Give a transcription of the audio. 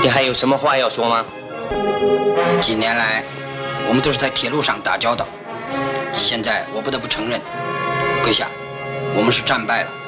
你还有什么话要说吗？ 几年来，我们都是在铁路上打交道。现在我不得不承认，阁下，我们是战败了。